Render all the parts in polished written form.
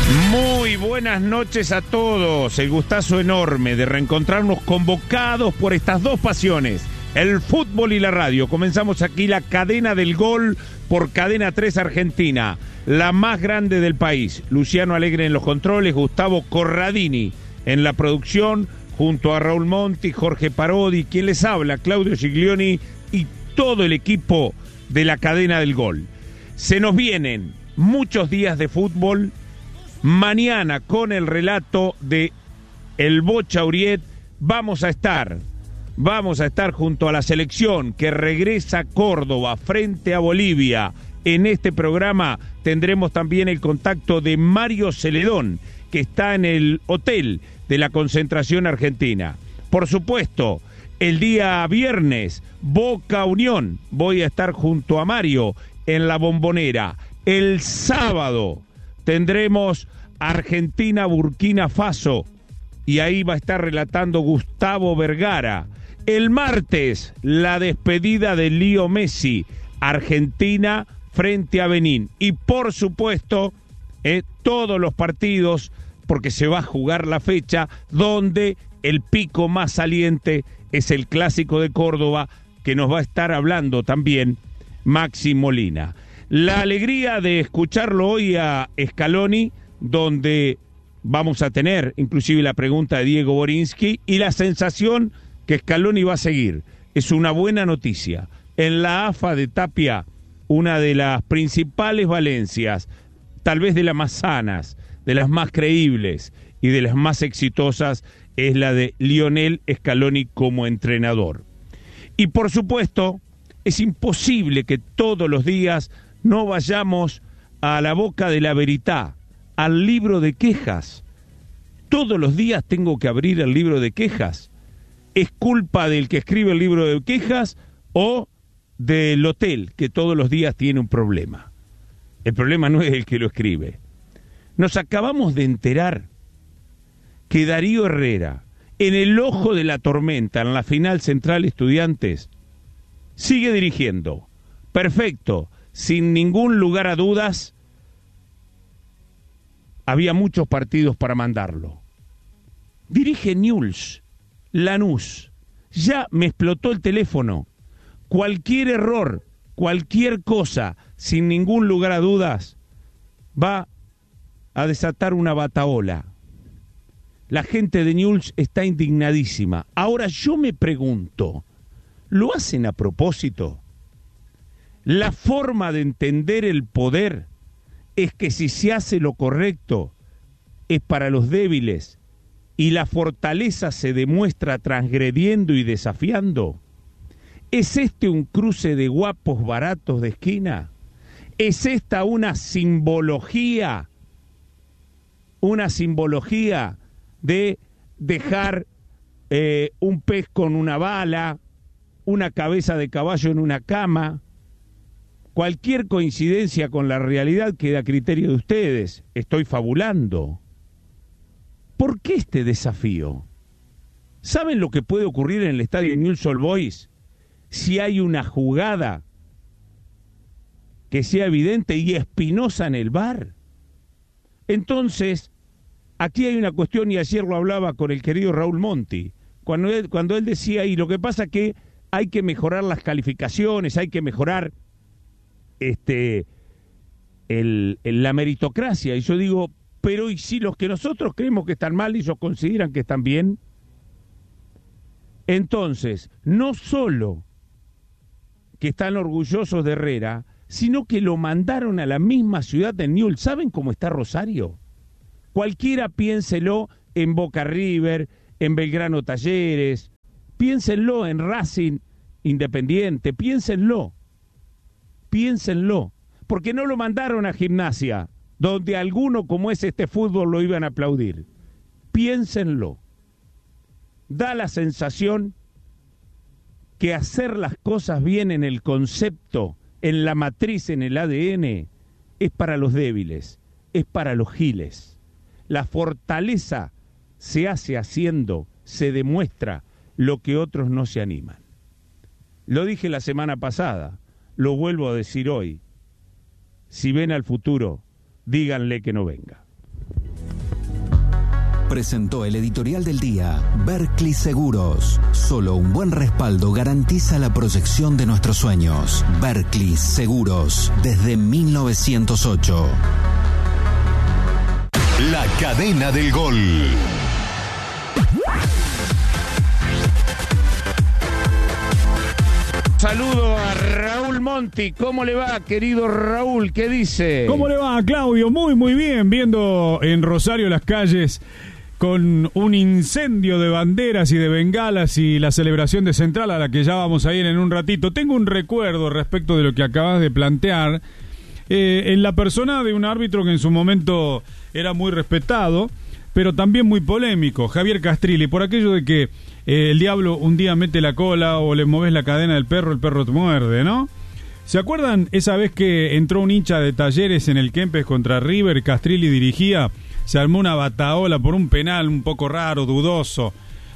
Muy buenas noches a todos. El gustazo enorme de reencontrarnos convocados por estas dos pasiones, el fútbol y la radio. Comenzamos aquí la cadena del gol por Cadena 3 Argentina, la más grande del país. Luciano Alegre en los controles, Gustavo Corradini en la producción, junto a Raúl Monti, Jorge Parodi, quien les habla, Claudio Giglioni y todo el equipo de la cadena del gol. Se nos vienen muchos días de fútbol. Mañana, con el relato de El Bocha Uriet, vamos a estar junto a la selección que regresa a Córdoba frente a Bolivia. En este programa tendremos también el contacto de Mario Celedón, que está en el hotel de la concentración argentina. Por supuesto, el día viernes, Boca Unión, voy a estar junto a Mario en la Bombonera. El sábado tendremos Argentina-Burkina Faso y ahí va a estar relatando Gustavo Vergara. El martes, la despedida de Leo Messi, Argentina frente a Benín. Y por supuesto, todos los partidos, porque se va a jugar la fecha, donde el pico más saliente es el Clásico de Córdoba, que nos va a estar hablando también Maxi Molina. La alegría de escucharlo hoy a Scaloni, donde vamos a tener inclusive la pregunta de Diego Borinsky y la sensación que Scaloni va a seguir. Es una buena noticia. En la AFA de Tapia, una de las principales valencias, tal vez de las más sanas, de las más creíbles y de las más exitosas, es la de Lionel Scaloni como entrenador. Y por supuesto, es imposible que todos los días no vayamos a la boca de la verità, al libro de quejas. Todos los días tengo que abrir el libro de quejas. ¿Es culpa del que escribe el libro de quejas o del hotel que todos los días tiene un problema? El problema no es el que lo escribe. Nos acabamos de enterar que Darío Herrera, en el ojo de la tormenta, en la final Central Estudiantes, sigue dirigiendo. Perfecto. Sin ningún lugar a dudas, había muchos partidos para mandarlo. Dirige Newell's, Lanús. Ya me explotó el teléfono. Cualquier error, cualquier cosa, sin ningún lugar a dudas, va a desatar una batahola. La gente de Newell's está indignadísima. Ahora yo me pregunto, ¿lo hacen a propósito? La forma de entender el poder es que si se hace lo correcto es para los débiles y la fortaleza se demuestra transgrediendo y desafiando. ¿Es este un cruce de guapos baratos de esquina? ¿Es esta una simbología? Una simbología de dejar un pez con una bala, una cabeza de caballo en una cama. Cualquier coincidencia con la realidad queda a criterio de ustedes. Estoy fabulando. ¿Por qué este desafío? ¿Saben lo que puede ocurrir en el estadio Newell's Old Boys si hay una jugada que sea evidente y espinosa en el VAR? Entonces, aquí hay una cuestión, y ayer lo hablaba con el querido Raúl Monti, cuando él decía, y lo que pasa es que hay que mejorar las calificaciones, hay que mejorar la meritocracia. Y yo digo, pero ¿y si los que nosotros creemos que están mal, ellos consideran que están bien? Entonces, no solo que están orgullosos de Herrera, sino que lo mandaron a la misma ciudad de Newell's. ¿Saben cómo está Rosario? Cualquiera piénselo en Boca River, en Belgrano Talleres, piénsenlo en Racing Independiente, piénsenlo, porque no lo mandaron a Gimnasia, donde alguno como es este fútbol lo iban a aplaudir. Piénsenlo. Da la sensación que hacer las cosas bien en el concepto, en la matriz, en el ADN, es para los débiles, es para los giles. La fortaleza se hace haciendo, se demuestra lo que otros no se animan. Lo dije la semana pasada, lo vuelvo a decir hoy. Si ven al futuro, díganle que no venga. Presentó el editorial del día, Berkley Seguros. Solo un buen respaldo garantiza la proyección de nuestros sueños. Berkley Seguros, desde 1908. La cadena del gol. Saludo a Raúl Monti. ¿Cómo le va, querido Raúl? ¿Qué dice? ¿Cómo le va, Claudio? Muy bien. Viendo en Rosario las calles con un incendio de banderas y de bengalas y la celebración de Central, a la que ya vamos a ir en un ratito. Tengo un recuerdo respecto de lo que acabas de plantear, en la persona de un árbitro que en su momento era muy respetado, pero también muy polémico, Javier Castrilli, por aquello de que el diablo un día mete la cola o le mueves la cadena del perro, el perro te muerde, ¿no? ¿Se acuerdan esa vez que entró un hincha de Talleres en el Kempes contra River, Castrilli dirigía, se armó una bataola por un penal un poco raro, dudoso?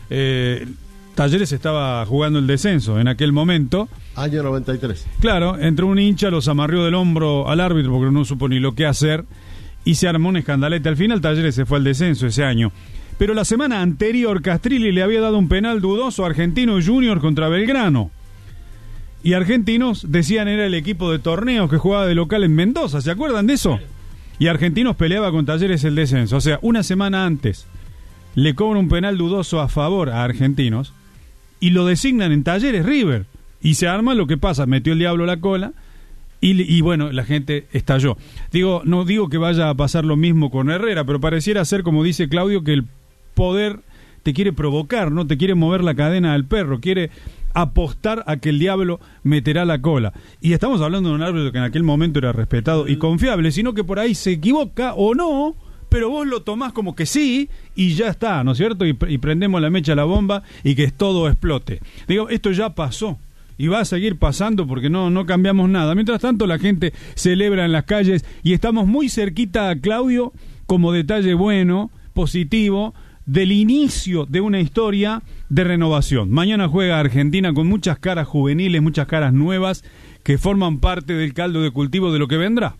Talleres estaba jugando el descenso en aquel momento. Año 93. Claro, entró un hincha, los amarrió del hombro al árbitro porque no supo ni lo que hacer y se armó un escandalete. Al final Talleres se fue al descenso ese año. Pero la semana anterior Castrilli le había dado un penal dudoso a Argentino Junior contra Belgrano. Y Argentinos decían era el equipo de torneos que jugaba de local en Mendoza, ¿se acuerdan de eso? Y Argentinos peleaba con Talleres el descenso. O sea, una semana antes le cobra un penal dudoso a favor a Argentinos y lo designan en Talleres River. Y se arma lo que pasa, metió el diablo la cola y bueno, la gente estalló. No digo que vaya a pasar lo mismo con Herrera, pero pareciera ser, como dice Claudio, que el poder te quiere provocar, ¿no? Te quiere mover la cadena del perro, quiere apostar a que el diablo meterá la cola. Y estamos hablando de un árbitro que en aquel momento era respetado y confiable, sino que por ahí se equivoca o no, pero vos lo tomás como que sí y ya está, ¿no es cierto? Y prendemos la mecha a la bomba y que todo explote. Esto ya pasó y va a seguir pasando porque no cambiamos nada. Mientras tanto, la gente celebra en las calles y estamos muy cerquita a Claudio, como detalle bueno, positivo, del inicio de una historia de renovación. Mañana juega Argentina con muchas caras juveniles, muchas caras nuevas que forman parte del caldo de cultivo de lo que vendrá.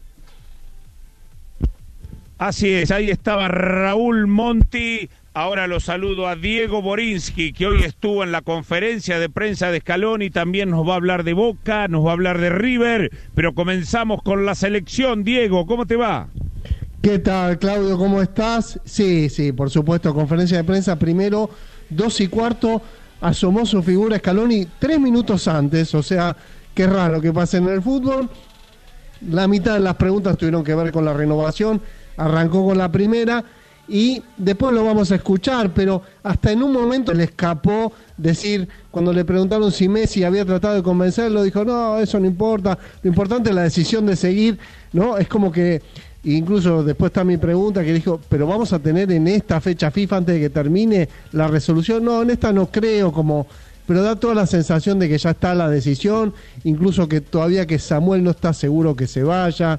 Así es, ahí estaba Raúl Monti. Ahora lo saludo a Diego Borinsky, que hoy estuvo en la conferencia de prensa de Scaloni, también nos va a hablar de Boca, nos va a hablar de River, pero comenzamos con la selección. Diego, ¿cómo te va? ¿Qué tal, Claudio? ¿Cómo estás? Sí, por supuesto, conferencia de prensa primero, 2:15, asomó su figura Scaloni 3 minutos antes, o sea, qué raro que pase en el fútbol. La mitad de las preguntas tuvieron que ver con la renovación, arrancó con la primera y después lo vamos a escuchar, pero hasta en un momento le escapó decir, cuando le preguntaron si Messi había tratado de convencerlo, dijo, no, eso no importa, lo importante es la decisión de seguir, ¿no? Es como que, incluso después está mi pregunta que dijo, pero vamos a tener en esta fecha FIFA antes de que termine la resolución. No, en esta no creo, pero da toda la sensación de que ya está la decisión, incluso que todavía que Samuel no está seguro que se vaya.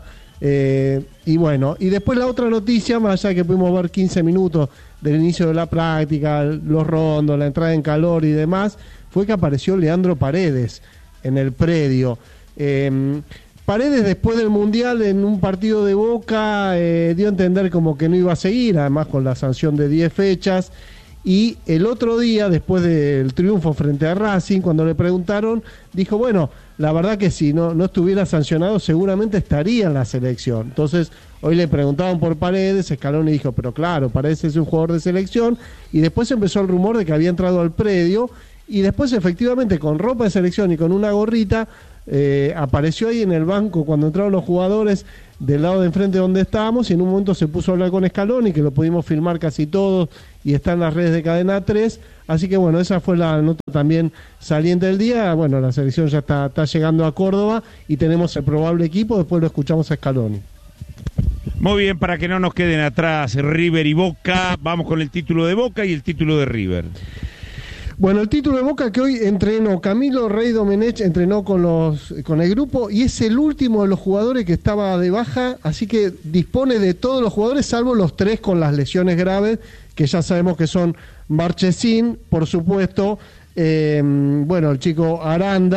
Y bueno, y después la otra noticia, más allá que pudimos ver 15 minutos del inicio de la práctica, los rondos, la entrada en calor y demás, fue que apareció Leandro Paredes en el predio. Paredes, después del Mundial, en un partido de Boca, dio a entender como que no iba a seguir, además con la sanción de 10 fechas. Y el otro día, después del triunfo frente a Racing, cuando le preguntaron, dijo, bueno, la verdad que si no estuviera sancionado, seguramente estaría en la selección. Entonces, hoy le preguntaban por Paredes, Scaloni dijo, pero claro, Paredes es un jugador de selección. Y después empezó el rumor de que había entrado al predio. Y después, efectivamente, con ropa de selección y con una gorrita, apareció ahí en el banco cuando entraron los jugadores del lado de enfrente donde estábamos, y en un momento se puso a hablar con Scaloni, que lo pudimos filmar casi todos y está en las redes de Cadena 3. Así que bueno, esa fue la nota también saliente del día. Bueno, la selección ya está llegando a Córdoba y tenemos el probable equipo, después lo escuchamos a Scaloni. Muy bien, para que no nos queden atrás River y Boca, vamos con el título de Boca y el título de River. Bueno, el título de Boca que hoy entrenó Camilo Rey Domenech, entrenó con el grupo y es el último de los jugadores que estaba de baja, así que dispone de todos los jugadores salvo los 3 con las lesiones graves, que ya sabemos que son Marchesín, por supuesto, bueno, el chico Aranda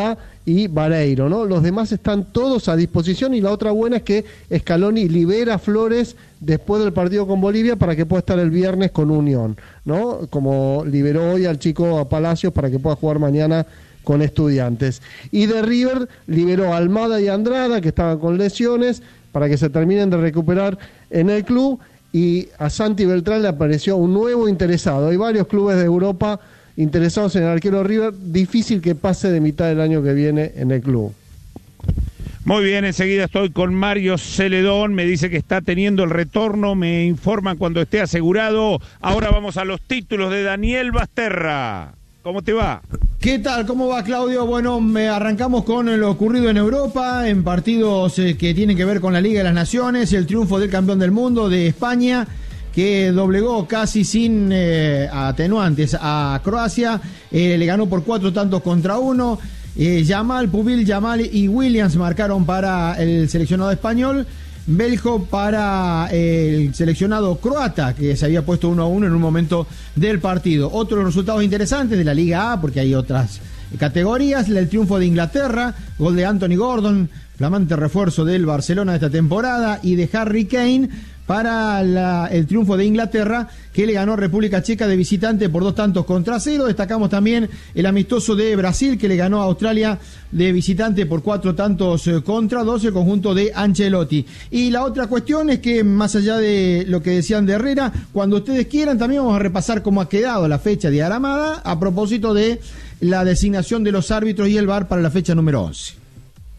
y Vareiro, ¿no? Los demás están todos a disposición, y la otra buena es que Scaloni libera a Flores después del partido con Bolivia para que pueda estar el viernes con Unión, ¿no? Como liberó hoy al chico a Palacios para que pueda jugar mañana con Estudiantes. Y de River liberó a Almada y Andrada, que estaban con lesiones, para que se terminen de recuperar en el club, y a Santi Beltrán le apareció un nuevo interesado. Hay varios clubes de Europa interesados en el arquero River, difícil que pase de mitad del año que viene en el club. Muy bien, enseguida estoy con Mario Celedón, me dice que está teniendo el retorno, me informan cuando esté asegurado. Ahora vamos a los títulos de Daniel Basterra. ¿Cómo te va? ¿Qué tal? ¿Cómo va, Claudio? Bueno, arrancamos con lo ocurrido en Europa, en partidos que tienen que ver con la Liga de las Naciones, el triunfo del campeón del mundo de España, que doblegó casi sin atenuantes a Croacia, le ganó por 4-1. Yamal, Pubil, Yamal y Williams marcaron para el seleccionado español. Beljo para el seleccionado croata, que se había puesto 1-1 en un momento del partido. Otros resultados interesantes de la Liga A, porque hay otras categorías: el triunfo de Inglaterra, gol de Anthony Gordon, flamante refuerzo del Barcelona de esta temporada, y de Harry Kane para el triunfo de Inglaterra, que le ganó a República Checa de visitante por 2-0. Destacamos también el amistoso de Brasil, que le ganó a Australia de visitante por 4-2, el conjunto de Ancelotti. Y la otra cuestión es que, más allá de lo que decían de Herrera, cuando ustedes quieran también vamos a repasar cómo ha quedado la fecha de Aramada a propósito de la designación de los árbitros y el VAR para la fecha número 11.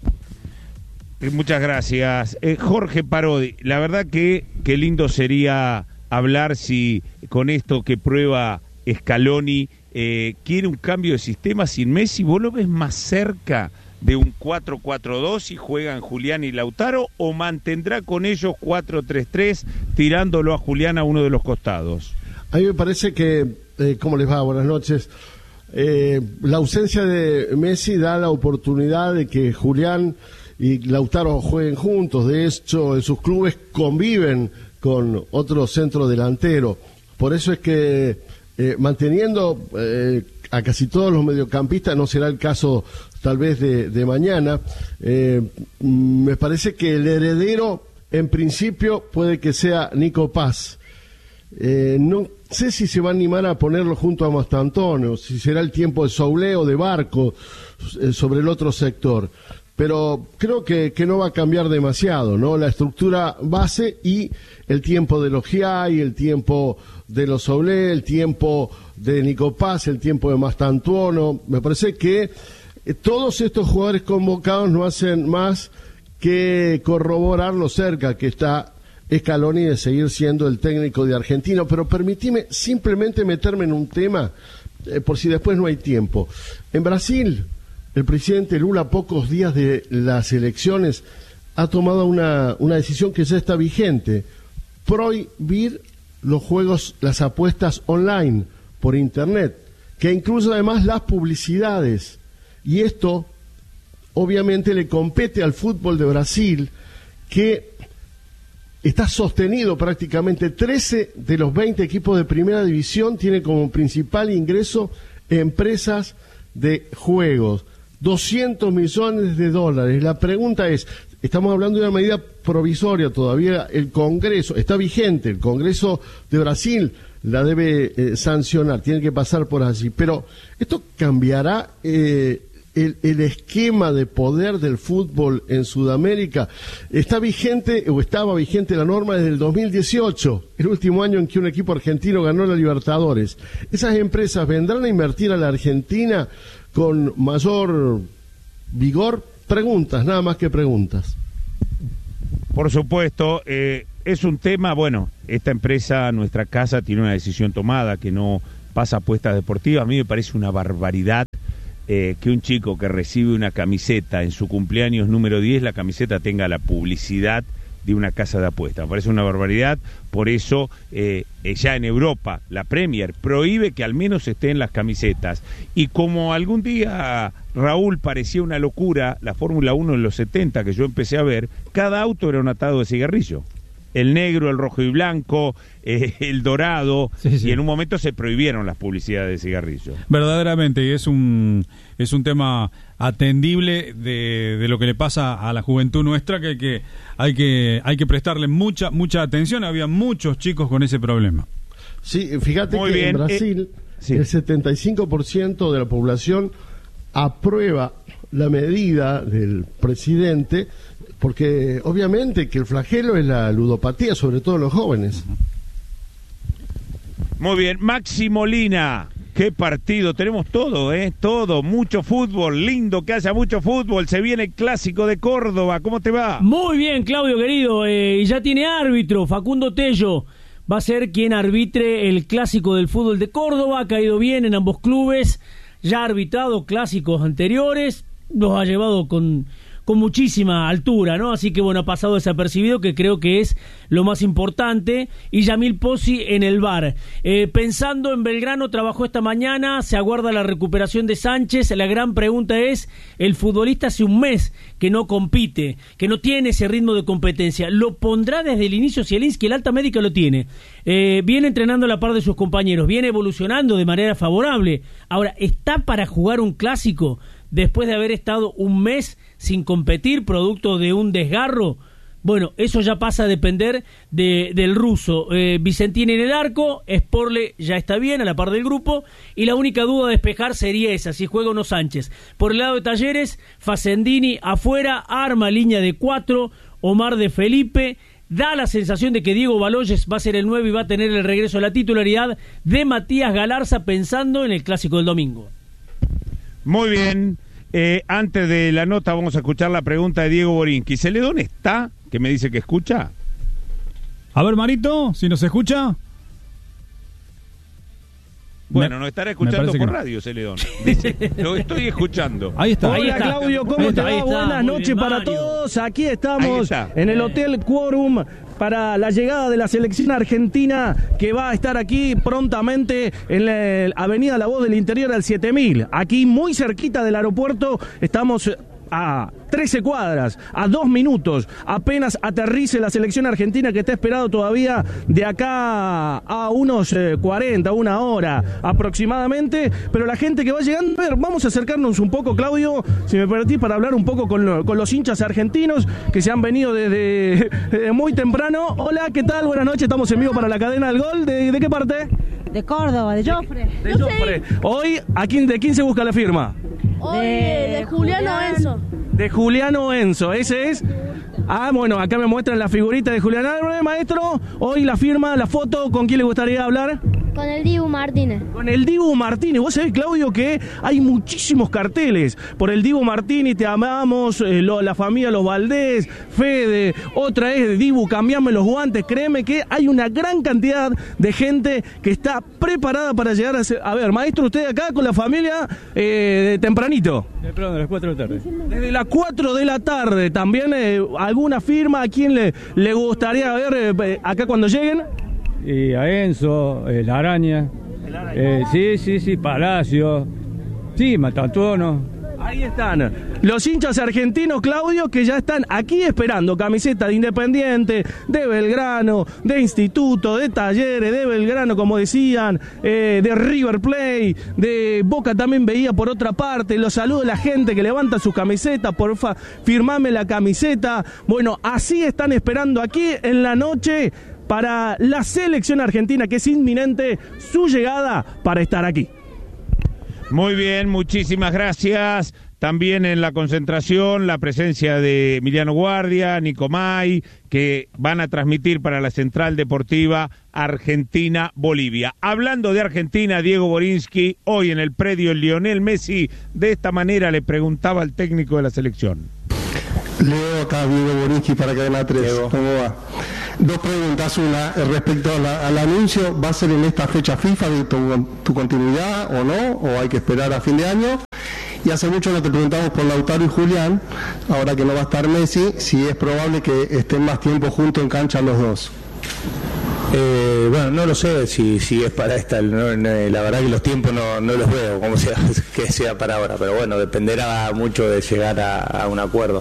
Muchas gracias. Jorge Parodi, la verdad que qué lindo sería hablar si con esto que prueba Scaloni quiere un cambio de sistema sin Messi. ¿Vos lo ves más cerca de un 4-4-2 y juegan Julián y Lautaro, o mantendrá con ellos 4-3-3 tirándolo a Julián a uno de los costados? A mí me parece que, ¿cómo les va? Buenas noches. La ausencia de Messi da la oportunidad de que Julián y Lautaro jueguen juntos. De hecho, en sus clubes conviven con otro centro delantero. Por eso es que manteniendo a casi todos los mediocampistas, no será el caso tal vez de mañana, me parece que el heredero en principio puede que sea Nico Paz. No sé si se va a animar a ponerlo junto a Mastantuono, si será el tiempo de Soulé o de Barco sobre el otro sector. Pero creo que no va a cambiar demasiado, ¿no? La estructura base y el tiempo de los Giai, el tiempo de los Soulé, el tiempo de Nico Paz, el tiempo de Mastantuono. Me parece que todos estos jugadores convocados no hacen más que corroborar lo cerca que está Scaloni de seguir siendo el técnico de Argentino. Pero permitime simplemente meterme en un tema, por si después no hay tiempo. En Brasil, el presidente Lula, a pocos días de las elecciones, ha tomado una decisión que ya está vigente: prohibir los juegos, las apuestas online por internet, que incluye además las publicidades. Y esto obviamente le compete al fútbol de Brasil, que está sostenido prácticamente. 13 de los 20 equipos de primera división tienen como principal ingreso empresas de juegos. $200 millones. La pregunta es, estamos hablando de una medida provisoria todavía, el Congreso, está vigente, el Congreso de Brasil la debe sancionar, tiene que pasar por allí, pero ¿esto cambiará el esquema de poder del fútbol en Sudamérica? Está vigente, o estaba vigente la norma desde el 2018, el último año en que un equipo argentino ganó la Libertadores. ¿Esas empresas vendrán a invertir a la Argentina con mayor vigor? Preguntas, nada más que preguntas. Por supuesto, es un tema, bueno, esta empresa, nuestra casa, tiene una decisión tomada que no pasa apuestas deportivas. A mí me parece una barbaridad que un chico que recibe una camiseta en su cumpleaños número 10, la camiseta tenga la publicidad de una casa de apuestas. Me parece una barbaridad. Por eso ya en Europa la Premier prohíbe que al menos estén las camisetas. Y como algún día, Raúl, parecía una locura la Fórmula 1 en los 70, que yo empecé a ver, cada auto era un atado de cigarrillo. El negro, el rojo y blanco, el dorado, sí. Y en un momento se prohibieron las publicidades de cigarrillos. Verdaderamente, y es un tema atendible de lo que le pasa a la juventud nuestra, que hay que prestarle mucha atención. Había muchos chicos con ese problema. Sí, fíjate Muy que bien. en Brasil Sí. el 75% de la población aprueba la medida del presidente, porque obviamente que el flagelo es la ludopatía, sobre todo en los jóvenes. Muy bien, Maxi Molina, qué partido, tenemos todo, todo, mucho fútbol, lindo que haya mucho fútbol, se viene el Clásico de Córdoba, ¿cómo te va? Muy bien, Claudio querido, y ya tiene árbitro, Facundo Tello va a ser quien arbitre el Clásico del fútbol de Córdoba, ha caído bien en ambos clubes, ya ha arbitrado clásicos anteriores, los ha llevado con muchísima altura, ¿no? Así que bueno, ha pasado desapercibido, que creo que es lo más importante. Y Yamil Pozzi en el VAR. Pensando en Belgrano, trabajó esta mañana, se aguarda la recuperación de Sánchez. La gran pregunta es, el futbolista hace un mes que no compite, que no tiene ese ritmo de competencia. ¿Lo pondrá desde el inicio Zielinski? El alta médica lo tiene. Viene entrenando a la par de sus compañeros, viene evolucionando de manera favorable. Ahora, ¿está para jugar un clásico después de haber estado un mes sin competir, producto de un desgarro? Bueno, eso ya pasa a depender del ruso. Vicentini en el arco, Sporle ya está bien, a la par del grupo, y la única duda a despejar sería esa, si juega o no Sánchez. Por el lado de Talleres, Facendini afuera, arma línea de 4, Omar de Felipe. Da la sensación de que Diego Baloyes va a ser el 9 y va a tener el regreso a la titularidad de Matías Galarza, pensando en el Clásico del domingo. Muy bien, antes de la nota vamos a escuchar la pregunta de Diego Borinsky. ¿Celedón está? Que me dice que escucha. A ver, Marito, si nos escucha. Bueno, nos estará escuchando por no. radio, Celedón. Dice, lo estoy escuchando. Ahí está. Hola, Claudio, ¿cómo te va? Ahí está, Buenas muy noches bien, para Mario. todos. Aquí Ahí estamos está. en el Hotel Quorum para la llegada de la selección argentina, que va a estar aquí prontamente en la Avenida La Voz del Interior al 7000. Aquí muy cerquita del aeropuerto, estamos a 13 cuadras, a 2 minutos, apenas aterrice la selección argentina, que está esperado todavía de acá a unos 40, una hora aproximadamente, pero la gente que va llegando, a ver, vamos a acercarnos un poco, Claudio, si me permitís, para hablar un poco con los hinchas argentinos que se han venido desde muy temprano. Hola, ¿qué tal? Buenas noches, estamos en vivo para la cadena del gol. ¿De qué parte? De Córdoba, de Jofre. De Jofre. Hoy, ¿de quién se busca la firma? Hoy de Juliano Enzo. De Juliano Enzo, ese es. Ah, bueno, acá me muestran la figurita de Julián Álvarez, maestro. Hoy la firma, la foto, ¿con quién le gustaría hablar? Con el Dibu Martínez. Con el Dibu Martínez. Vos sabés, Claudio, que hay muchísimos carteles por el Dibu Martínez, te amamos, la familia Los Valdés, Fede, otra es Dibu, cambiame los guantes. Créeme que hay una gran cantidad de gente que está preparada para llegar a ver, maestro, usted acá con la familia tempranito. Perdón, a las 4 de la tarde. Desde las 4 de la tarde, también alguna firma, ¿a quién le gustaría ver acá cuando lleguen? Y a Enzo, la araña. Sí, Palacio. Sí, Matantuono. Ahí están los hinchas argentinos, Claudio, que ya están aquí esperando camiseta de Independiente, de Belgrano, de Instituto, de Talleres, de Belgrano, como decían, de River Plate, de Boca también veía por otra parte. Los saludo a la gente que levanta su camiseta, porfa, firmame la camiseta. Bueno, así están esperando aquí en la noche para la selección argentina, que es inminente su llegada para estar aquí. Muy bien, muchísimas gracias. También en la concentración la presencia de Emiliano Guardia, Nicomay, que van a transmitir para la Central Deportiva Argentina-Bolivia. Hablando de Argentina, Diego Borinsky, hoy en el predio Lionel Messi, de esta manera le preguntaba al técnico de la selección. Leo, acá Diego Borinsky para Cadena 3. Diego. ¿Cómo va? Dos preguntas. Una, respecto al anuncio, ¿va a ser en esta fecha FIFA de tu continuidad o no? ¿O hay que esperar a fin de año? Y hace mucho no te preguntamos por Lautaro y Julián, ahora que no va a estar Messi, si es probable que estén más tiempo juntos en cancha los dos. Bueno, no lo sé si es para esta, la verdad que los tiempos no los veo como sea, que sea para ahora, pero bueno, dependerá mucho de llegar a un acuerdo.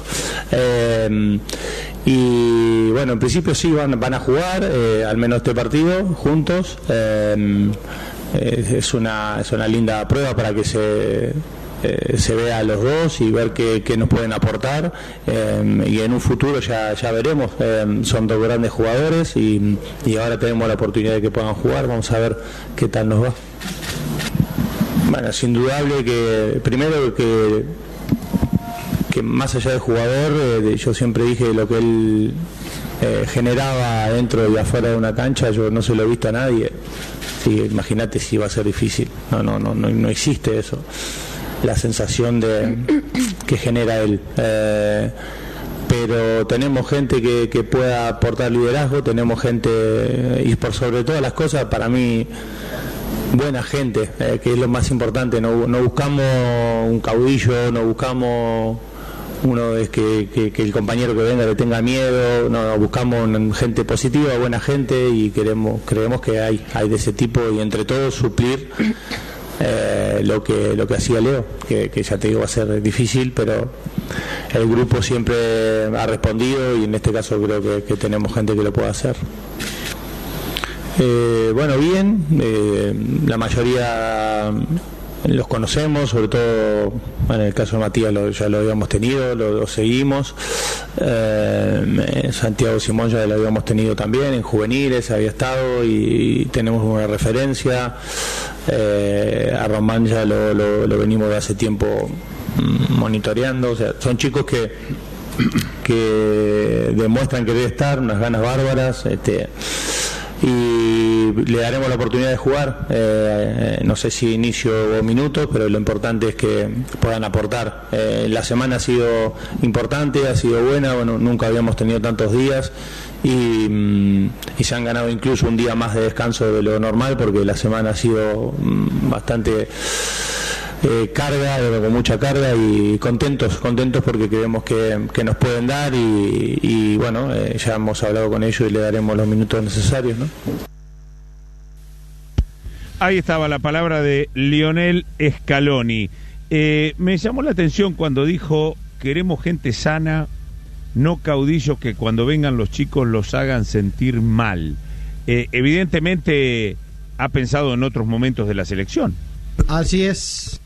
Y bueno, en principio sí van a jugar, al menos este partido, juntos. Es una linda prueba para que se se vea a los dos y ver qué nos pueden aportar, y en un futuro ya veremos. Son dos grandes jugadores y ahora tenemos la oportunidad de que puedan jugar. Vamos a ver qué tal nos va. Bueno, es indudable que primero que más allá del jugador, yo siempre dije lo que él generaba dentro y afuera de una cancha, yo no se lo he visto a nadie. Sí, imagínate si va a ser difícil. No existe eso, la sensación que genera él. Pero tenemos gente que pueda aportar liderazgo, tenemos gente, y por sobre todas las cosas, para mí, buena gente, que es lo más importante. No buscamos un caudillo, no buscamos uno es que el compañero que venga le tenga miedo. No, buscamos gente positiva, buena gente, y creemos que hay de ese tipo, y entre todos suplir lo que hacía Leo, que ya te digo va a ser difícil, pero el grupo siempre ha respondido, y en este caso creo que tenemos gente que lo puede hacer. Bueno, bien, la mayoría los conocemos, sobre todo en el caso de Matías ya lo habíamos tenido, lo seguimos. Santiago Simón ya lo habíamos tenido también, en juveniles había estado y tenemos una referencia. A Román ya lo venimos de hace tiempo monitoreando. O sea, son chicos que demuestran querer estar, unas ganas bárbaras, y le daremos la oportunidad de jugar, no sé si inicio o minutos, pero lo importante es que puedan aportar. La semana ha sido importante, ha sido buena, bueno, nunca habíamos tenido tantos días, y se han ganado incluso un día más de descanso de lo normal, porque la semana ha sido bastante carga, con mucha carga, y contentos porque creemos que nos pueden dar, y bueno, ya hemos hablado con ellos y le daremos los minutos necesarios, ¿no? Ahí estaba la palabra de Lionel Scaloni. Me llamó la atención cuando dijo: queremos gente sana, no caudillos que cuando vengan los chicos los hagan sentir mal. Evidentemente ha pensado en otros momentos de la selección. Así es.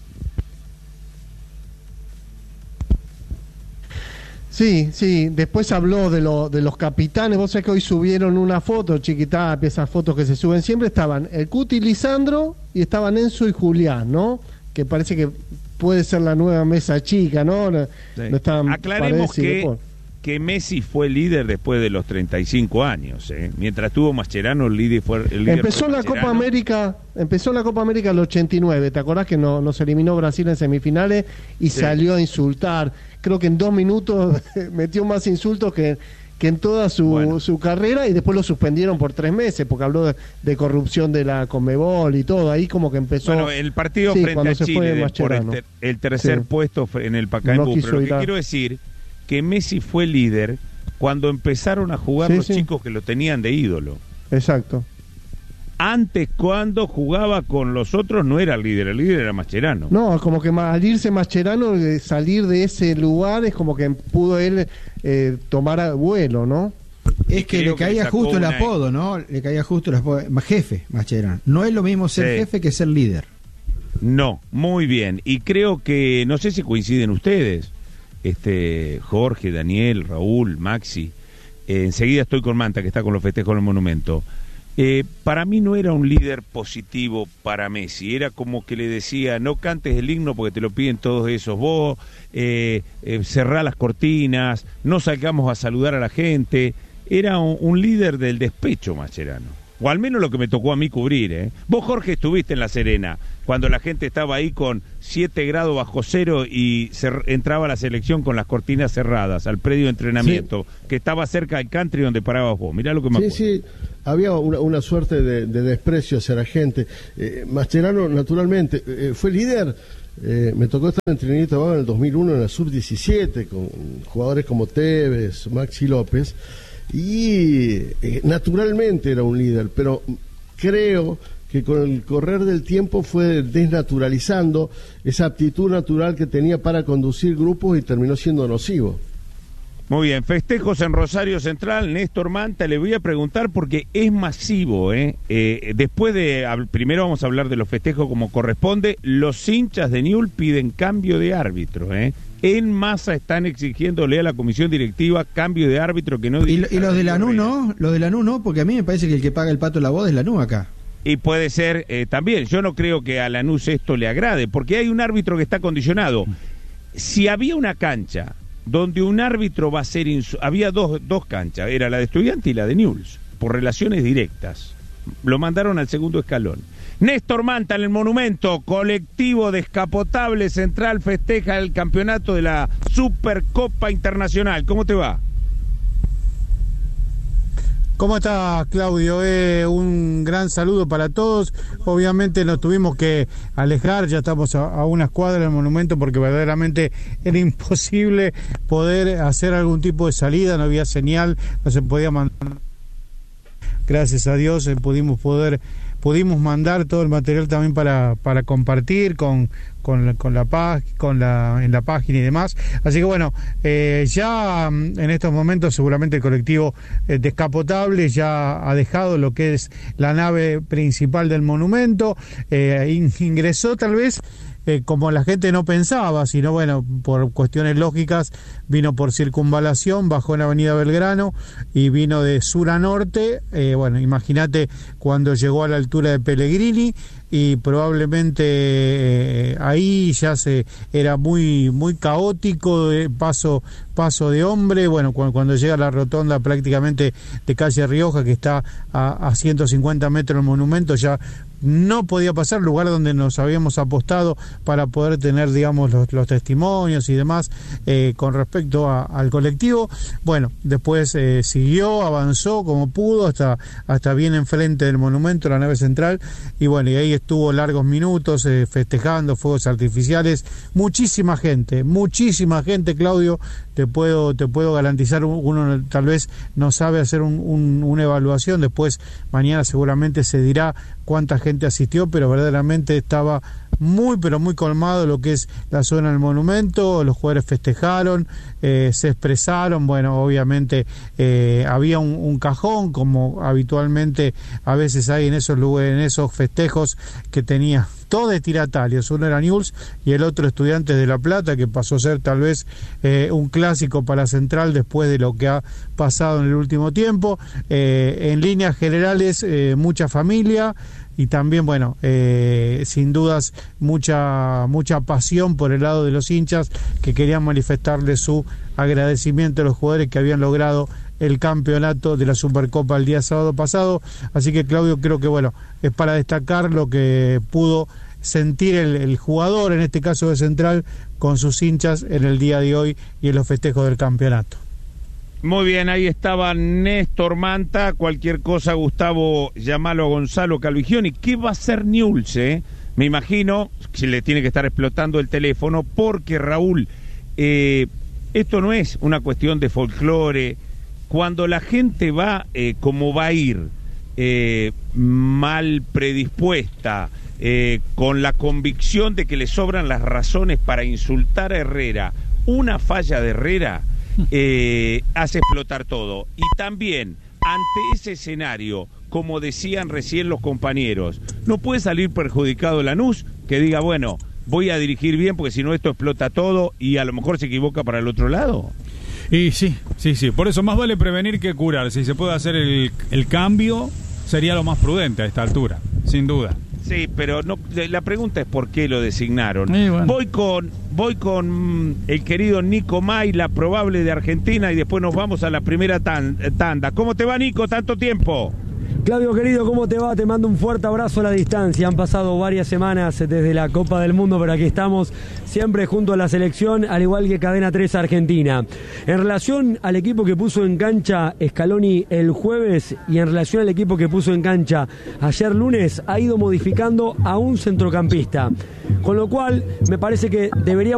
Sí, después habló de los capitanes. Vos sabés que hoy subieron una foto, Chiquitá, esas fotos que se suben siempre, estaban el Cuti Lisandro y estaban Enzo y Julián, ¿no? Que parece que puede ser la nueva mesa chica, ¿no? Sí. No estaban, aclaremos que Messi fue líder después de los 35 años, ¿eh? Mientras tuvo Mascherano, el líder fue empezó la Copa América el 89, ¿te acordás que nos eliminó Brasil en semifinales y salió a insultar? Creo que en 2 minutos metió más insultos que en toda su carrera, y después lo suspendieron por 3 meses porque habló de corrupción de la Conmebol y todo. Ahí como que empezó. Bueno, el partido frente a Chile por el tercer puesto en el Pacaembu, pero lo que quiero decir que Messi fue líder cuando empezaron a jugar los chicos que lo tenían de ídolo. Exacto. Antes, cuando jugaba con los otros, no era el líder era Mascherano. No, como que al irse Mascherano, salir de ese lugar, es como que pudo él tomar vuelo, ¿no? Es que le caía justo el apodo, ¿no? Le caía justo el apodo. Jefe, Mascherano. No es lo mismo ser jefe que ser líder. No, muy bien. Y creo que, no sé si coinciden ustedes, Jorge, Daniel, Raúl, Maxi. Enseguida estoy con Manta, que está con los festejos en el Monumento. Para mí no era un líder positivo para Messi, era como que le decía: no cantes el himno porque te lo piden todos esos, vos cerrá las cortinas, no salgamos a saludar a la gente. Era un líder del despecho, Mascherano, o al menos lo que me tocó a mí cubrir. Vos, Jorge, estuviste en La Serena cuando la gente estaba ahí con 7 grados bajo cero y entraba la selección con las cortinas cerradas al predio de entrenamiento, que estaba cerca del country donde parabas vos. Mirá lo que me acuerdo. Sí, había una suerte de desprecio hacia la gente. Mascherano, naturalmente, fue líder. Me tocó estar en Trinidad y Tobago en el 2001 en la Sub-17 con jugadores como Tevez, Maxi López, y naturalmente era un líder, pero creo que con el correr del tiempo fue desnaturalizando esa aptitud natural que tenía para conducir grupos y terminó siendo nocivo. Muy bien, festejos en Rosario Central, Néstor Manta, le voy a preguntar porque es masivo, después primero vamos a hablar de los festejos como corresponde, los hinchas de Newell's piden cambio de árbitro, en masa están exigiéndole a la comisión directiva cambio de árbitro que no... Y los de Lanús no, los de Lanús no, porque a mí me parece que el que paga el pato la voz es Lanús acá. Y puede ser también, yo no creo que a Lanús esto le agrade, porque hay un árbitro que está condicionado. Si había una cancha donde un árbitro va a ser... había dos canchas, era la de Estudiantes y la de Newell's, por relaciones directas. Lo mandaron al segundo escalón. Néstor Manta en el Monumento, colectivo Descapotable Central festeja el campeonato de la Supercopa Internacional. ¿Cómo te va? ¿Cómo estás, Claudio? Un gran saludo para todos. Obviamente nos tuvimos que alejar, ya estamos a unas cuadras del monumento porque verdaderamente era imposible poder hacer algún tipo de salida, no había señal, no se podía mandar. Gracias a Dios pudimos mandar todo el material también para compartir en la página y demás. Así que bueno, ya en estos momentos seguramente el colectivo Descapotable ya ha dejado lo que es la nave principal del monumento, ingresó tal vez como la gente no pensaba, sino bueno, por cuestiones lógicas, vino por circunvalación, bajó en Avenida Belgrano y vino de sur a norte. Bueno, imagínate cuando llegó a la altura de Pellegrini y probablemente ahí ya era muy caótico, paso de hombre. Bueno, cuando llega a la rotonda prácticamente de calle Rioja, que está a 150 metros del monumento, ya no podía pasar, lugar donde nos habíamos apostado para poder tener, digamos, los testimonios y demás con respecto al colectivo. Bueno, después siguió, avanzó como pudo hasta bien enfrente del monumento, la nave central, y bueno, y ahí estuvo largos minutos festejando, fuegos artificiales, muchísima gente, Claudio, te puedo garantizar, uno tal vez no sabe hacer una evaluación, después mañana seguramente se dirá cuánta gente asistió, pero verdaderamente estaba pero muy colmado lo que es la zona del monumento. Los jugadores festejaron, se expresaron. Bueno, obviamente había un cajón, como habitualmente a veces hay en esos lugares, en esos festejos, que tenía dos destinatarios, uno era Newell's y el otro Estudiantes de La Plata, que pasó a ser tal vez un clásico para Central después de lo que ha pasado en el último tiempo. En líneas generales, mucha familia y también, bueno, sin dudas mucha pasión por el lado de los hinchas, que querían manifestarle su agradecimiento a los jugadores que habían logrado el campeonato de la Supercopa el día sábado pasado. Así que, Claudio, creo que bueno, es para destacar lo que pudo sentir el jugador, en este caso de Central, con sus hinchas en el día de hoy y en los festejos del campeonato. Muy bien, ahí estaba Néstor Manta. Cualquier cosa, Gustavo, llamalo a Gonzalo Calvigioni. ¿Qué va a hacer Newell's? Me imagino que le tiene que estar explotando el teléfono, porque, Raúl, esto no es una cuestión de folclore. Cuando la gente va como va a ir, mal predispuesta, con la convicción de que le sobran las razones para insultar a Herrera, una falla de Herrera hace explotar todo. Y también, ante ese escenario, como decían recién los compañeros, no puede salir perjudicado Lanús, que diga, bueno, voy a dirigir bien porque si no esto explota todo y a lo mejor se equivoca para el otro lado. Y sí, por eso más vale prevenir que curar. Si se puede hacer el cambio, sería lo más prudente a esta altura, sin duda. Sí, pero no, la pregunta es por qué lo designaron. Bueno. Voy con el querido Nico May, la probable de Argentina, y después nos vamos a la primera tanda. ¿Cómo te va, Nico? ¿Tanto tiempo? Claudio, querido, ¿cómo te va? Te mando un fuerte abrazo a la distancia. Han pasado varias semanas desde la Copa del Mundo, pero aquí estamos siempre junto a la selección, al igual que Cadena 3 Argentina. En relación al equipo que puso en cancha Scaloni el jueves y en relación al equipo que puso en cancha ayer lunes, ha ido modificando a un centrocampista. Con lo cual, me parece que deberíamos